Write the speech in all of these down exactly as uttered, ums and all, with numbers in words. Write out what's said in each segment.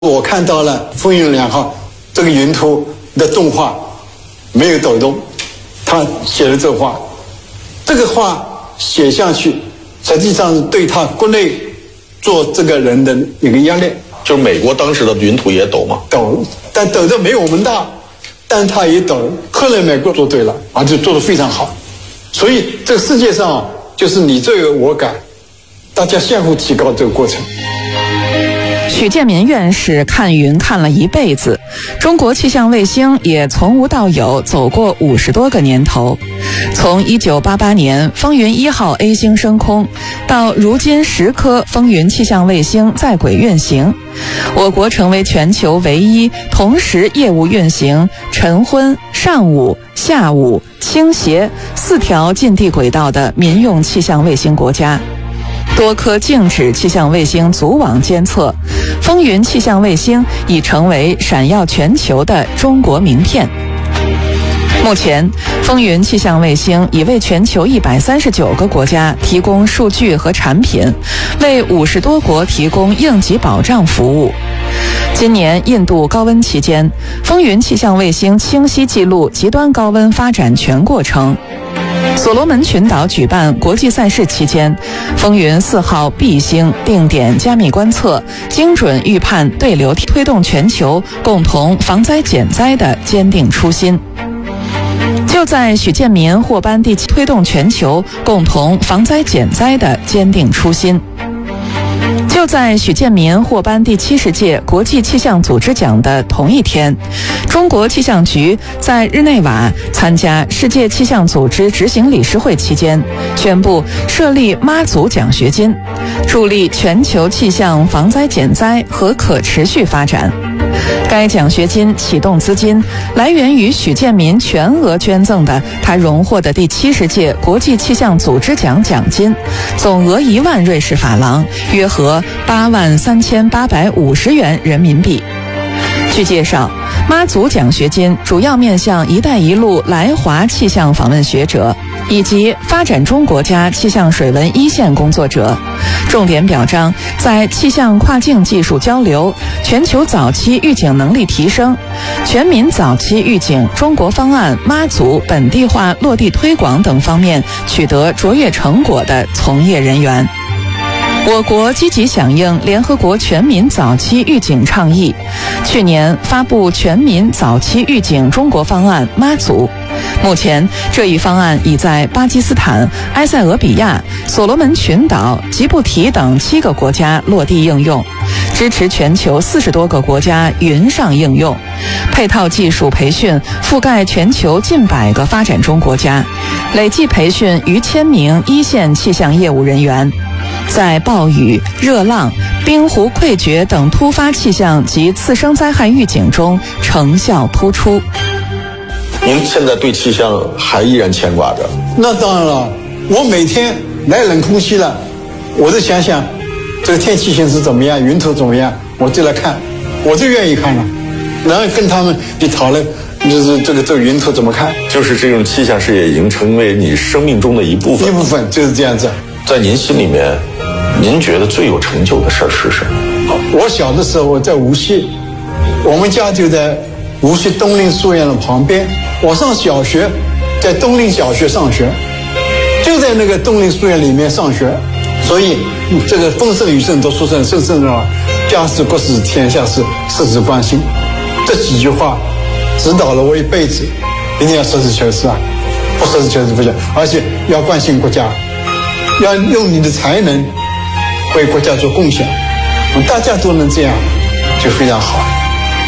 我看到了风云两号这个云图的动画没有抖动，他写了这话，这个话写下去实际上是对他国内做这个人的一个压力。 就是美国当时的云图也抖嘛， 抖，但抖的没有我们大，但他也抖。后来美国做对了，而且做得非常好。所以这个世界上就是你罪我改，大家相互提高这个过程。 许建民院士看云看了一辈子，中国气象卫星也从无到有走过五十多个年头。从一九八八年风云一号 A 星升空，到如今十颗风云气象卫星在轨运行，我国成为全球唯一同时业务运行晨昏、上午、下午、倾斜四条近地轨道的民用气象卫星国家。多颗静止气象卫星组网监测，风云气象卫星已成为闪耀全球的中国名片。目前，风云气象卫星已为全球一百三十九个国家提供数据和产品，为五十多国提供应急保障服务。今年印度高温期间，风云气象卫星清晰记录极端高温发展全过程。所罗门群岛举办国际赛事期间，风云四号 B 星定点加密观测，精准预判对流，推动全球共同防灾减灾的坚定初心。就在许建民获颁第七推动全球共同防灾减灾的坚定初心。就在许建民获颁第七十届国际气象组织奖的同一天，中国气象局在日内瓦参加世界气象组织执行理事会期间，宣布设立妈祖奖学金，助力全球气象防灾减灾和可持续发展。该奖学金启动资金来源于许建民全额捐赠的他荣获的第七十届国际气象组织奖奖金，总额一万瑞士法郎，约合八万三千八百五十元人民币。据介绍，妈祖奖学金主要面向“一带一路”来华气象访问学者以及发展中国家气象水文一线工作者，重点表彰在气象跨境技术交流、全球早期预警能力提升、全民早期预警中国方案妈祖本地化落地推广等方面取得卓越成果的从业人员。我国积极响应联合国全民早期预警倡议，去年发布全民早期预警中国方案妈祖。目前，这一方案已在巴基斯坦、埃塞俄比亚、所罗门群岛、吉布提等七个国家落地应用，支持全球四十多个国家云上应用。配套技术培训覆盖全球近百个发展中国家，累计培训逾千名一线气象业务人员。在暴雨、热浪、冰湖溃决等突发气象及次生灾害预警中成效突出。 您现在对气象还依然牵挂着？ 那当然了，我每天来冷空气了，我就想想这个天气形势怎么样，云图怎么样，我就来看，我就愿意看了，然后跟他们去讨论，就是这个这个云图怎么看。 就是这种气象事业已经成为你生命中的一部分。 一部分就是这样子。 在您心里面，您觉得最有成就的事儿是什么？ 我小的时候我在无锡，我们家就在无锡东陵书院的旁边。我上小学在东陵小学上学，就在那个东陵书院里面上学，所以这个风声雨声都说成声声啊，家事国事天下事，事事关心。这几句话指导了我一辈子，一定要实事求是啊，不实事求是不行，而且要关心国家，要用你的才能为国家做贡献，大家都能这样就非常好。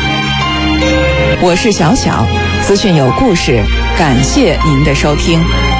我是小小，资讯有故事，感谢您的收听。